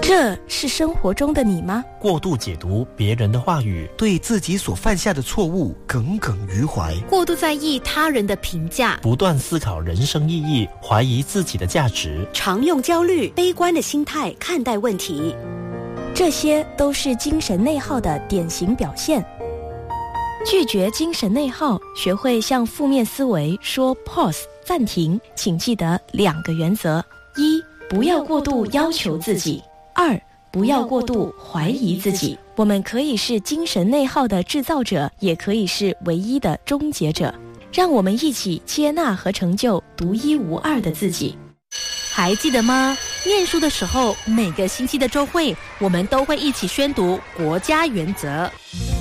这是生活中的你吗？ 过度解读别人的话语， 对自己所犯下的错误耿耿于怀， 过度在意他人的评价， 不断思考人生意义，怀疑自己的价值， 常用焦虑、悲观的心态看待问题， 这些都是精神内耗的典型表现。拒绝精神内耗，学会向负面思维说 pause 暂停，请记得2个原则：一、不要过度要求自己；二、不要过度怀疑自己。我们可以是精神内耗的制造者，也可以是唯一的终结者。让我们一起接纳和成就独一无二的自己。 还记得吗？念书的时候，每个星期的周会，我们都会一起宣读国家原则。